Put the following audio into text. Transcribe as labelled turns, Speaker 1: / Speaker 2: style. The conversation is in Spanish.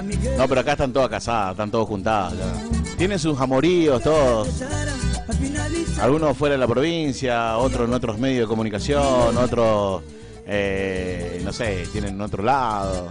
Speaker 1: No, pero acá están todas casadas, están todos juntados. Ya. Tienen sus amoríos todos. Algunos fuera de la provincia, otros en otros medios de comunicación, otros, no sé, tienen otro lado.